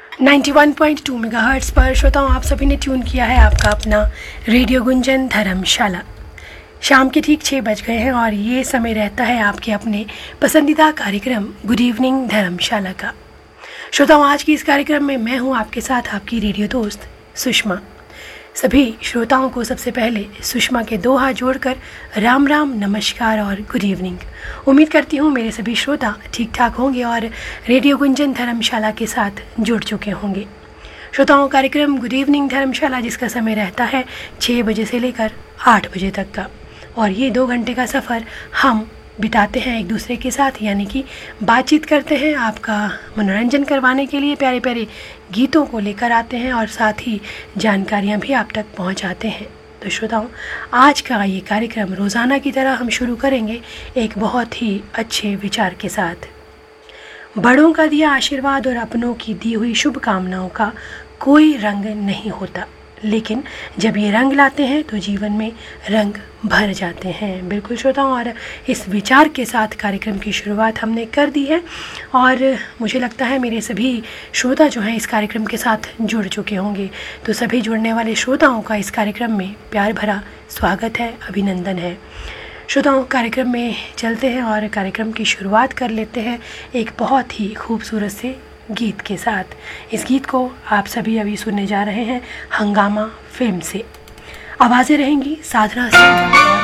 91.2 megahertz पर श्रोताओं आप सभी ने ट्यून किया है आपका अपना रेडियो गुंजन धर्मशाला। शाम के ठीक 6 बज गए हैं और ये समय रहता है आपके अपने पसंदीदा कार्यक्रम गुड इवनिंग धर्मशाला का। श्रोताओं आज की इस कार्यक्रम में मैं हूँ आपके साथ आपकी रेडियो दोस्त सुषमा। सभी श्रोताओं को सबसे पहले सुषमा के 2 हाथ जोड़कर राम राम, नमस्कार और गुड इवनिंग। उम्मीद करती हूँ मेरे सभी श्रोता ठीक ठाक होंगे और रेडियो गुंजन धर्मशाला के साथ जुड़ चुके होंगे। श्रोताओं कार्यक्रम गुड इवनिंग धर्मशाला जिसका समय रहता है 6 बजे से लेकर 8 बजे तक का, और ये 2 घंटे का सफ़र हम बिताते हैं एक दूसरे के साथ, यानी कि बातचीत करते हैं, आपका मनोरंजन करवाने के लिए प्यारे प्यारे गीतों को लेकर आते हैं और साथ ही जानकारियां भी आप तक पहुंचाते हैं। तो श्रोताओं आज का ये कार्यक्रम रोज़ाना की तरह हम शुरू करेंगे एक बहुत ही अच्छे विचार के साथ। बड़ों का दिया आशीर्वाद और अपनों की दी हुई शुभकामनाओं का कोई रंग नहीं होता, लेकिन जब ये रंग लाते हैं तो जीवन में रंग भर जाते हैं। बिल्कुल श्रोताओं, और इस विचार के साथ कार्यक्रम की शुरुआत हमने कर दी है और मुझे लगता है मेरे सभी श्रोता जो हैं इस कार्यक्रम के साथ जुड़ चुके होंगे। तो सभी जुड़ने वाले श्रोताओं का इस कार्यक्रम में प्यार भरा स्वागत है, अभिनंदन है। श्रोताओं कार्यक्रम में चलते हैं और कार्यक्रम की शुरुआत कर लेते हैं एक बहुत ही खूबसूरत से गीत के साथ। इस गीत को आप सभी अभी सुनने जा रहे हैं हंगामा फिल्म से। आवाज़ें रहेंगी साधना से।